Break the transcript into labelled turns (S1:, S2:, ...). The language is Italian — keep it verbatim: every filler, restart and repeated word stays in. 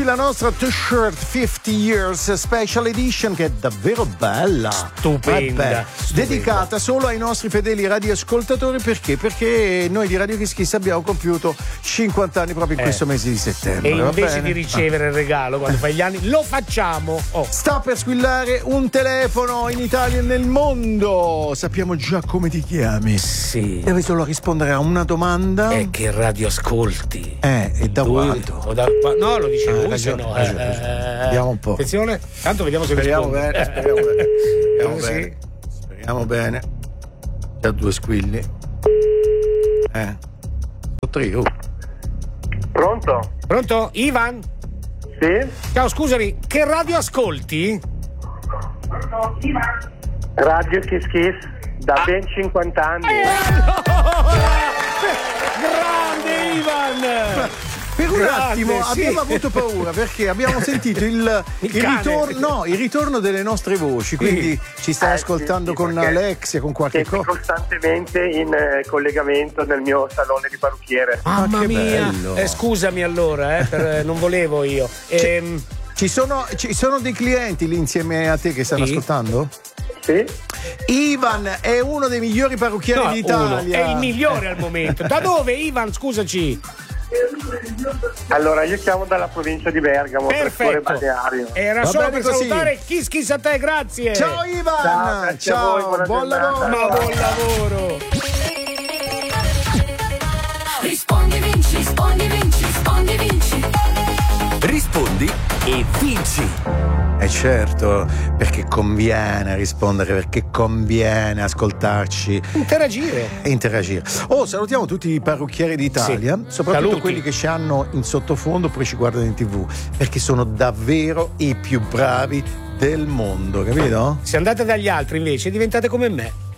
S1: eccoci la nostra T-shirt cinquanta years Special Edition, che è davvero bella,
S2: stupenda,
S1: Vabbè,
S2: stupenda.
S1: dedicata solo ai nostri fedeli radioascoltatori. Perché? Perché noi di Radio Kiss Kiss abbiamo compiuto cinquanta anni proprio in
S2: Eh.
S1: questo mese di settembre.
S2: E
S1: va
S2: invece
S1: bene?
S2: di ricevere il regalo quando fai gli anni, lo facciamo. Oh.
S1: Sta per squillare un telefono in Italia e nel mondo. Sappiamo già come ti chiami.
S2: Sì.
S1: Devi solo rispondere a una domanda.
S2: E che radio ascolti?
S1: Eh, e da
S2: Lui-
S1: quanto?
S2: o da qua- no, lo dice
S1: Ah,
S2: lui,
S1: ragione,
S2: se no.
S1: ragione,
S2: eh,
S1: ragione.
S2: eh,
S1: Vediamo un po'.
S2: Attenzione, tanto vediamo se
S1: Speriamo
S2: risponde.
S1: bene, speriamo bene. Speriamo
S2: Sì.
S1: bene. Speriamo bene. Da due squilli. Eh. Tre, oh.
S3: Pronto?
S2: Pronto? Ivan?
S3: Sì?
S2: Ciao, scusami, che radio ascolti?
S3: Radio Kiss Kiss da ben cinquanta anni.
S2: Grande Ivan!
S1: Per un
S2: Grande,
S1: attimo
S2: sì.
S1: abbiamo avuto paura perché abbiamo sentito il,
S2: Il
S1: il
S2: cane.
S1: ritorno, no, il ritorno delle nostre voci. Quindi ci stai
S3: Eh,
S1: ascoltando
S3: sì, sì,
S1: con
S3: perché
S1: Alexia, con qualche
S3: Siete
S1: cosa.
S3: costantemente in eh, collegamento nel mio salone di parrucchiere.
S2: Mamma
S1: che
S2: mia!
S1: bello.
S2: Eh, scusami allora, eh, per- eh, non volevo io. Ehm,
S1: Ci sono, ci sono dei clienti lì insieme a te che stanno
S2: Sì.
S1: ascoltando?
S3: Sì?
S1: Ivan è uno dei migliori parrucchieri
S2: no,
S1: d'Italia.
S2: uno, è il migliore al momento. Da dove, Ivan? Scusaci.
S3: Allora, io chiamo dalla provincia di Bergamo,
S2: Perfetto.
S3: balneario.
S2: Era
S1: Va
S2: solo
S1: bene
S2: per
S1: così.
S2: salutare Kiss Kiss a te, grazie.
S1: Ciao Ivan!
S3: Ciao, grazie a
S1: Ciao,
S3: voi, buona
S1: buon
S3: giornata.
S1: lavoro!
S2: Ma buon lavoro.
S4: Rispondi, vinci, rispondi, vinci, rispondi, vinci.
S5: Rispondi e vinci.
S1: Eh certo, perché conviene rispondere, perché conviene ascoltarci
S2: Interagire.
S1: e interagire. Oh, salutiamo tutti i parrucchieri d'Italia,
S2: Sì.
S1: soprattutto
S2: Saluti.
S1: quelli che ci hanno in sottofondo, poi ci guardano in tivù, perché sono davvero i più bravi del mondo, capito?
S2: Se andate dagli altri invece diventate come me.